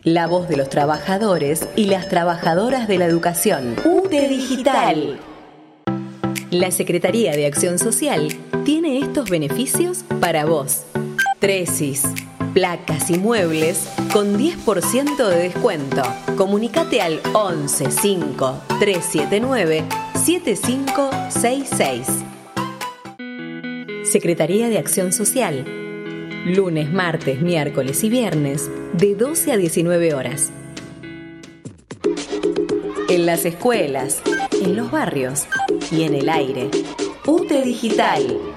La voz de los trabajadores y las trabajadoras de la educación. UTE Digital. La Secretaría de Acción Social tiene estos beneficios para vos. Tresis, placas y muebles con 10% de descuento. Comunicate al 11 5 379 7566. Secretaría de Acción Social. Lunes, martes, miércoles y viernes de 12 a 19 horas. En las escuelas, en los barrios y en el aire. UTE Digital.